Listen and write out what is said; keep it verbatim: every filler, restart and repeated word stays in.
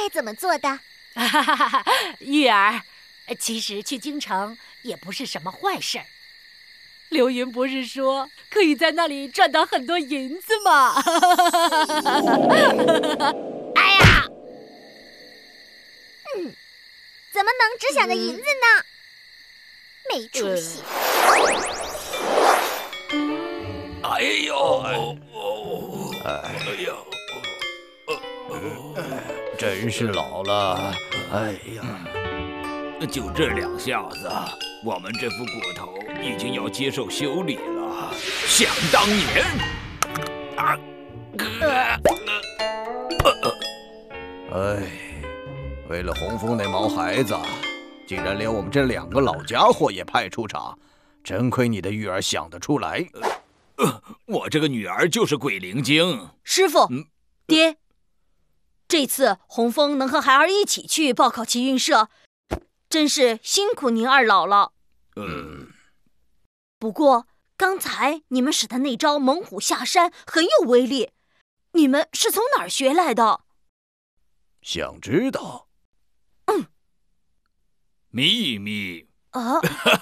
该怎么做的？ 哈哈哈哈！玉儿，其实去京城也不是什么坏事儿。流云不是说可以在那里赚到很多银子吗？哎呀！ 嗯，怎么能只想着银子呢？没出息！ 哎呦！哎呦！ 真是老了，哎呀！ 就这两下子，我们这副骨头已经要接受修理了。想当年，啊， 哎，为了洪峰那毛孩子，竟然连我们这两个老家伙也派出场，真亏你的玉儿想得出来。 呃，我这个女儿就是鬼灵精。 师傅，嗯、爹，这次洪峰能和孩儿一起去报考奇运社，真是辛苦您二老了。 嗯， 不过刚才你们使的那招猛虎下山很有威力，你们是从哪儿学来的？ 想知道？ 嗯， 秘密。 啊。